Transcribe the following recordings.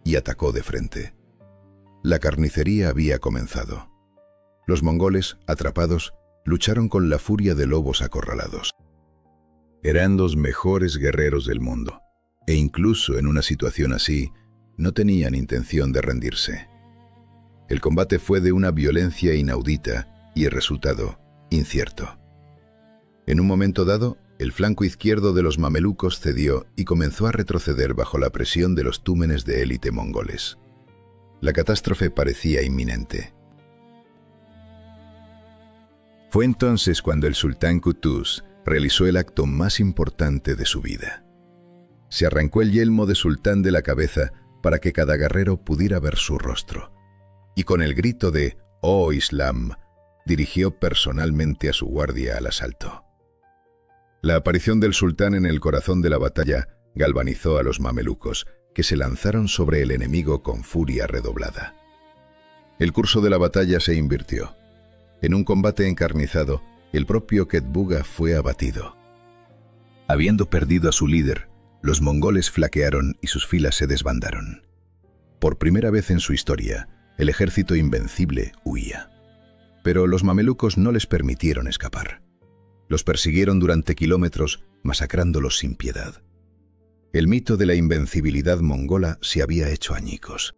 y atacó de frente. La carnicería había comenzado. Los mongoles, atrapados, lucharon con la furia de lobos acorralados. Eran los mejores guerreros del mundo, e incluso en una situación así, no tenían intención de rendirse. El combate fue de una violencia inaudita y el resultado incierto. En un momento dado, el flanco izquierdo de los mamelucos cedió y comenzó a retroceder bajo la presión de los túmenes de élite mongoles. La catástrofe parecía inminente. Fue entonces cuando el sultán Qutuz realizó el acto más importante de su vida. Se arrancó el yelmo de sultán de la cabeza para que cada guerrero pudiera ver su rostro, y con el grito de «Oh Islam», dirigió personalmente a su guardia al asalto. La aparición del sultán en el corazón de la batalla galvanizó a los mamelucos, que se lanzaron sobre el enemigo con furia redoblada. El curso de la batalla se invirtió. En un combate encarnizado, el propio Ketbuga fue abatido. Habiendo perdido a su líder, los mongoles flaquearon y sus filas se desbandaron. Por primera vez en su historia, el ejército invencible huía. Pero los mamelucos no les permitieron escapar. Los persiguieron durante kilómetros, masacrándolos sin piedad. El mito de la invencibilidad mongola se había hecho añicos.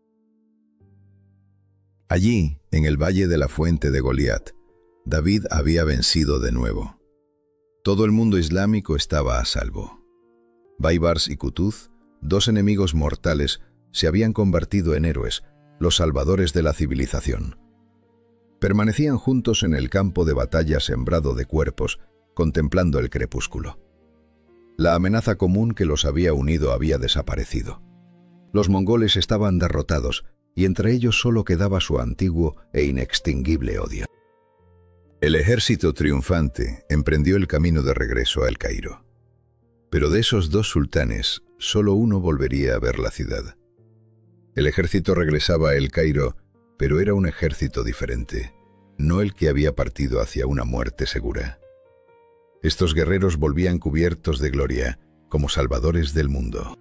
Allí, en el valle de la fuente de Goliat, David había vencido de nuevo. Todo el mundo islámico estaba a salvo. Baibars y Qutuz, dos enemigos mortales, se habían convertido en héroes, los salvadores de la civilización. Permanecían juntos en el campo de batalla sembrado de cuerpos, contemplando el crepúsculo. La amenaza común que los había unido había desaparecido. Los mongoles estaban derrotados, y entre ellos solo quedaba su antiguo e inextinguible odio. El ejército triunfante emprendió el camino de regreso a El Cairo. Pero de esos dos sultanes, solo uno volvería a ver la ciudad. El ejército regresaba a El Cairo, pero era un ejército diferente, no el que había partido hacia una muerte segura. Estos guerreros volvían cubiertos de gloria, como salvadores del mundo.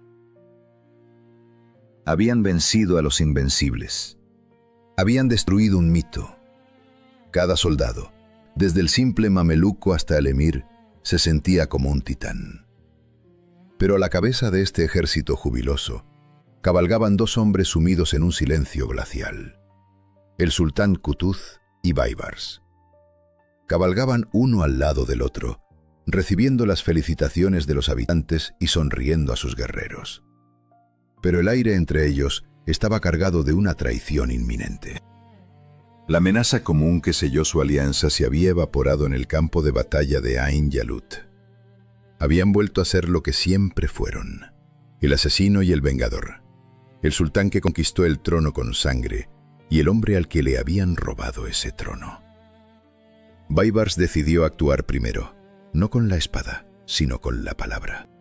Habían vencido a los invencibles. Habían destruido un mito. Cada soldado, desde el simple mameluco hasta el emir, se sentía como un titán. Pero a la cabeza de este ejército jubiloso, cabalgaban dos hombres sumidos en un silencio glacial: el sultán Qutuz y Baibars. Cabalgaban uno al lado del otro, recibiendo las felicitaciones de los habitantes y sonriendo a sus guerreros. Pero el aire entre ellos estaba cargado de una traición inminente. La amenaza común que selló su alianza se había evaporado en el campo de batalla de Ain Jalut. Habían vuelto a ser lo que siempre fueron: el asesino y el vengador, el sultán que conquistó el trono con sangre y el hombre al que le habían robado ese trono. Baibars decidió actuar primero, no con la espada, sino con la palabra.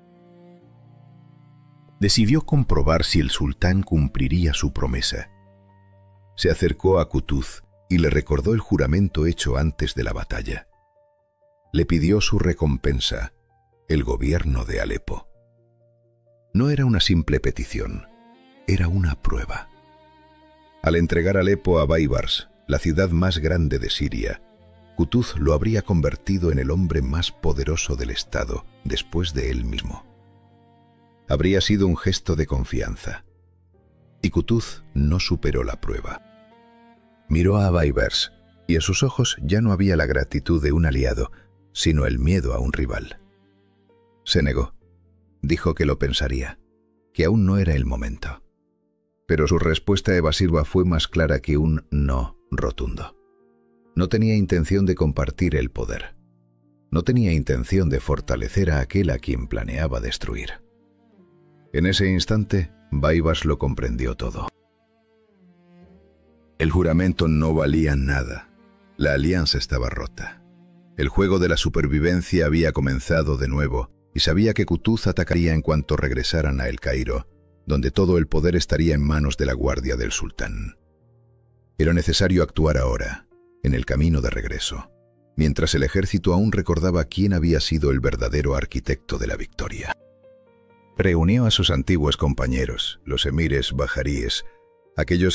Decidió comprobar si el sultán cumpliría su promesa. Se acercó a Qutuz y le recordó el juramento hecho antes de la batalla. Le pidió su recompensa, el gobierno de Alepo. No era una simple petición, era una prueba. Al entregar Alepo a Baibars, la ciudad más grande de Siria, Qutuz lo habría convertido en el hombre más poderoso del Estado después de él mismo. Habría sido un gesto de confianza. Y Qutuz no superó la prueba. Miró a Baibars, y en sus ojos ya no había la gratitud de un aliado, sino el miedo a un rival. Se negó. Dijo que lo pensaría, que aún no era el momento. Pero su respuesta evasiva fue más clara que un no rotundo. No tenía intención de compartir el poder. No tenía intención de fortalecer a aquel a quien planeaba destruir. En ese instante, Baibars lo comprendió todo. El juramento no valía nada. La alianza estaba rota. El juego de la supervivencia había comenzado de nuevo y sabía que Qutuz atacaría en cuanto regresaran a El Cairo, donde todo el poder estaría en manos de la guardia del sultán. Era necesario actuar ahora, en el camino de regreso, mientras el ejército aún recordaba quién había sido el verdadero arquitecto de la victoria. Reunió a sus antiguos compañeros, los emires bajaríes, aquellos